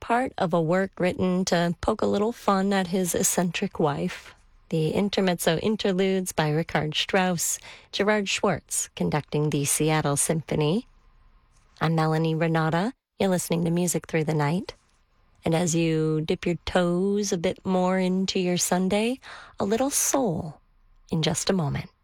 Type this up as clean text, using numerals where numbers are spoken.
part of a work written to poke a little fun at his eccentric wife. The Intermezzo Interludes by Richard Strauss, Gerard Schwartz conducting the Seattle Symphony. I'm Melanie Renata. You're listening to Music Through the Night. And as you dip your toes a bit more into your Sunday, a little soul in just a moment.